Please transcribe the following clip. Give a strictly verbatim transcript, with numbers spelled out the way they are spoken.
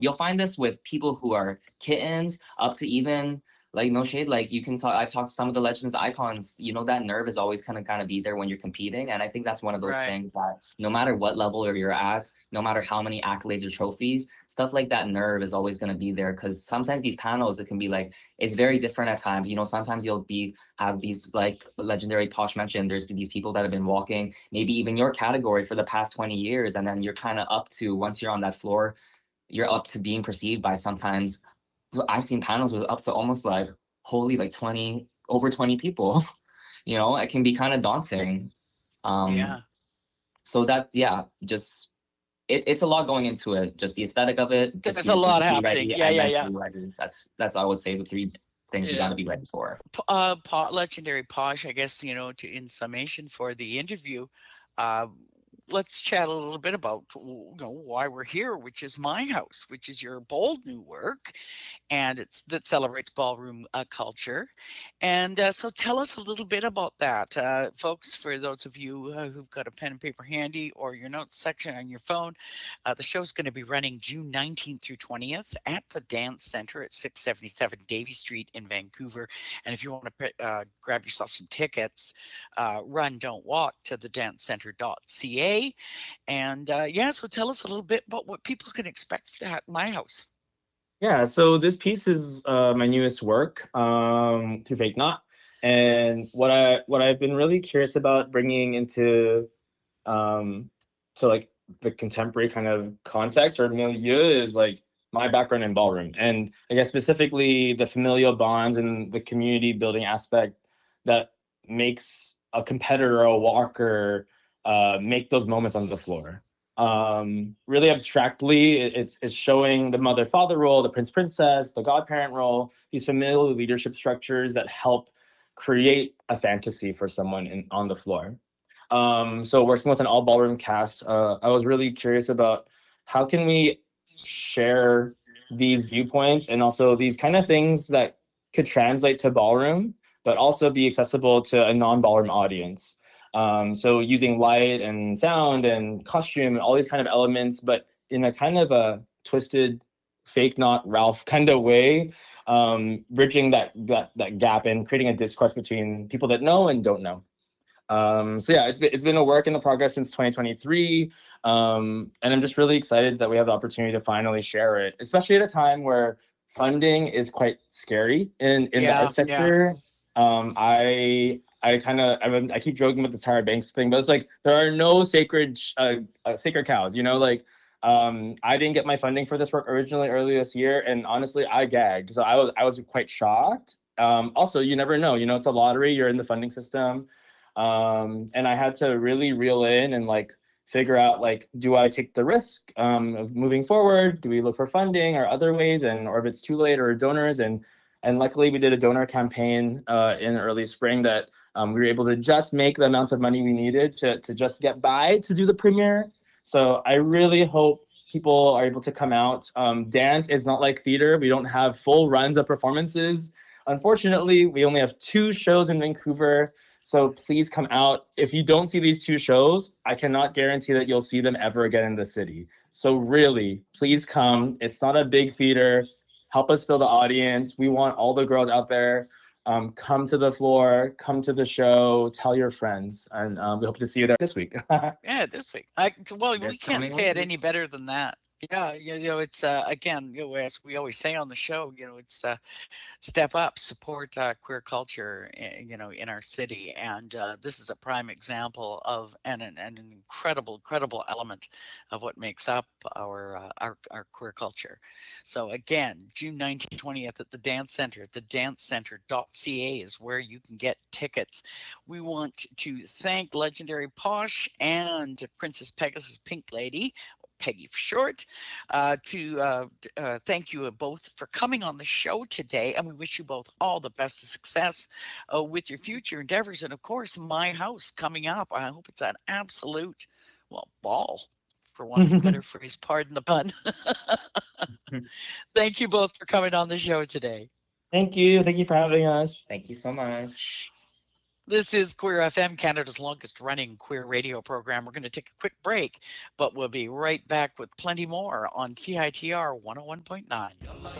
you'll find this with people who are kittens up to even like no shade. Like you can talk. I've talked to some of the legends icons. You know that nerve is always kind of kind of be there when you're competing, and I think that's one of those Right. things that no matter what level you're at, no matter how many accolades or trophies, stuff like that nerve is always going to be there. Because sometimes these panels, it can be like it's very different at times. You know, sometimes you'll be have these like legendary Posh mentioned. There's these people that have been walking maybe even your category for the past twenty years, and then you're kind of up to once you're on that floor, you're up to being perceived by sometimes I've seen panels with up to almost like holy like twenty over twenty people. You know, it can be kind of daunting. Um, Yeah. so that yeah, just it, it's a lot going into it. Just the aesthetic of it, just There's a be lot physically happening. ready Yeah, and yeah, yeah. mentally ready. That's that's I would say the three things you got Yeah. to be ready for. P- Uh, po- legendary Posh, I guess, you know, to in summation for the interview, uh, let's chat a little bit about you know why we're here, which is My House, which is your bold new work, and it's that celebrates ballroom uh, culture. And uh, so, tell us a little bit about that, uh, folks. For those of you uh, who've got a pen and paper handy or your notes section on your phone, uh, the show's going to be running June nineteenth through twentieth at the Dance Center at six seventy-seven Davie Street in Vancouver. And if you want to uh, grab yourself some tickets, uh, run, don't walk to the dance center dot c a. And uh, yeah, so tell us a little bit about what people can expect at My House. Yeah, so this piece is uh, my newest work um, through Fake Not, and what I what I've been really curious about bringing into um, to like the contemporary kind of context or milieu is like my background in ballroom, and I guess specifically the familial bonds and the community building aspect that makes a competitor or a walker uh, make those moments on the floor. Um, really abstractly, it's it's showing the mother father role, the prince princess, the godparent role, these familial leadership structures that help create a fantasy for someone in, on the floor. Um, so working with an all ballroom cast, uh, I was really curious about how can we share these viewpoints and also these kind of things that could translate to ballroom, but also be accessible to a non-ballroom audience. Um, so using light and sound and costume and all these kind of elements, but in a kind of a twisted, fake not Ralph kind of way, um, bridging that, that that gap and creating a discourse between people that know and don't know. Um, so yeah, it's been, it's been a work in the progress since twenty twenty-three. Um, and I'm just really excited that we have the opportunity to finally share it, especially at a time where funding is quite scary in, in the Yeah, art yeah. sector. Um, I I kind of I, I keep joking with the Tyra Banks thing, but it's like there are no sacred uh, uh, sacred cows, you know, like um, I didn't get my funding for this work originally early this year, and honestly, I gagged. So I was I was quite shocked. Um, also, you never know, you know, it's a lottery. You're in the funding system. Um, and I had to really reel in and like figure out like, do I take the risk um, of moving forward? Do we look for funding or other ways, and or if it's too late, or donors? And and luckily we did a donor campaign uh, in early spring that um, we were able to just make the amounts of money we needed to to just get by to do the premiere. So I really hope people are able to come out. Um, dance is not like theater. We don't have full runs of performances. Unfortunately, we only have two shows in Vancouver. So please come out. If you don't see these two shows, I cannot guarantee that you'll see them ever again in the city. So really, please come. It's not a big theater. Help us fill the audience. We want all the girls out there. Um, come to the floor, come to the show, tell your friends, and um, we hope to see you there this week. Yeah, this week. I well, we This can't coming say it week. any better than that. Yeah, you know, it's uh, again, you know, as we always say on the show, you know, it's uh, step up, support uh, queer culture, eh, you know, in our city, and uh, this is a prime example of an, an an incredible, incredible element of what makes up our uh, our our queer culture. So again, June nineteenth, twentieth at the Dance Center. The dance center dot c a is where you can get tickets. We want to thank Legendary Posh and Princess Pegasus Pink Lady, Peggy for short, uh, to uh, uh, thank you both for coming on the show today. And we wish you both all the best of success uh, with your future endeavors. And of course, My House coming up. I hope it's an absolute, well, ball, for want of a better phrase. Pardon the pun. Thank you both for coming on the show today. Thank you. Thank you for having us. Thank you so much. This is Queer F M, Canada's longest running queer radio program. We're going to take a quick break, but we'll be right back with plenty more on C I T R one oh one point nine.